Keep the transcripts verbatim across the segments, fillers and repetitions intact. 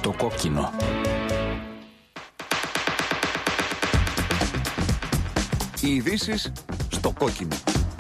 στο κόκκινο. Οι ειδήσεις στο κόκκινο.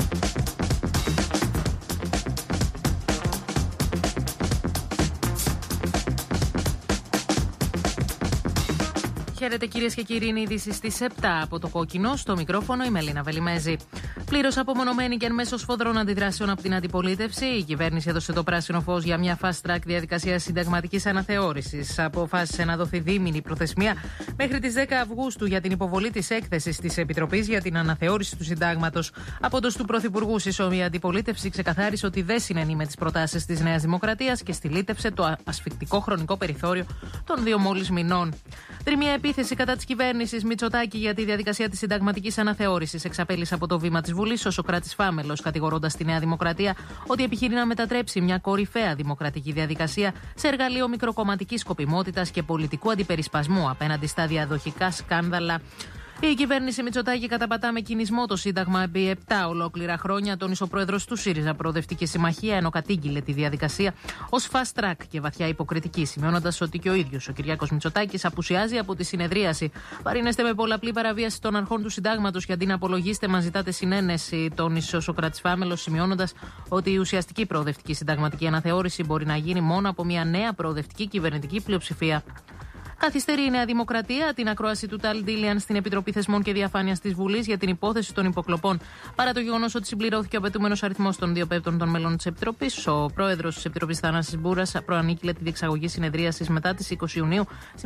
Χαίρετε κυρίες και κύριοι, είναι ειδήσεις στις επτά από το κόκκινο. Στο μικρόφωνο η Μελίνα Βελιμέζη. Πλήρως απομονωμένη και εν μέσω σφοδρών αντιδράσεων από την αντιπολίτευση, η κυβέρνηση έδωσε το πράσινο φως για μια fast track διαδικασία συνταγματικής αναθεώρησης. Αποφάσισε να δοθεί δίμηνη προθεσμία μέχρι τις δέκα Αυγούστου για την υποβολή της έκθεσης της Επιτροπής για την αναθεώρηση του συντάγματος. Από τους του Πρωθυπουργού Σισό, η αντιπολίτευση ξεκαθάρισε ότι δεν συνενεί με τις προτάσεις της Νέας Δημοκρατίας και στυλίτευσε το ασφικτικό χρονικό περιθώριο των δύο μόλις μηνών. Τριμία επίθεση κατά της κυβέρνησης Μητσοτάκη για τη διαδικασία της συνταγματικής αναθεώρησης εξαπέλυσε από το βήμα της Βουλής ο Σωκράτης Φάμελος, κατηγορώντας τη Νέα Δημοκρατία ότι επιχειρεί να μετατρέψει μια κορυφαία δημοκρατική διαδικασία σε εργαλείο μικροκομματικής σκοπιμότητας και πολιτικού αντιπερισπασμού απέναντι στα διαδοχικά σκάνδαλα. Η κυβέρνηση Μητσοτάκη καταπατά με κινησμό το Σύνταγμα επί επτά ολόκληρα χρόνια, τόνισε ο πρόεδρος του ΣΥΡΙΖΑ Προοδευτική Συμμαχία, ενώ κατήγγειλε τη διαδικασία ως fast track και βαθιά υποκριτική, σημειώνοντας ότι και ο ίδιος ο Κυριάκος Μητσοτάκης απουσιάζει από τη συνεδρίαση. Παρήνεστε με πολλαπλή παραβίαση των αρχών του Συντάγματος και αντί να απολογίστε, μας ζητάτε συνένεση, τόνισε ο Σωκράτης Φάμελος, σημειώνοντας ότι η ουσιαστική προοδευτική συνταγματική αναθεώρηση μπορεί να γίνει μόνο από μια νέα προοδευτική κυβερνητική πλειοψηφία. Καθυστερεί η Νέα Δημοκρατία την ακρόαση του Ταλ Ντίλιαν στην Επιτροπή Θεσμών και Διαφάνειας της Βουλής για την υπόθεση των υποκλοπών. Παρά το γεγονός ότι συμπληρώθηκε ο απαιτούμενος αριθμός των δύο πέμπτων των μελών της Επιτροπής, ο πρόεδρος της Επιτροπής Θανάσης Μπούρας προανήγγειλε τη διεξαγωγή συνεδρίασης μετά τις είκοσι Ιουνίου,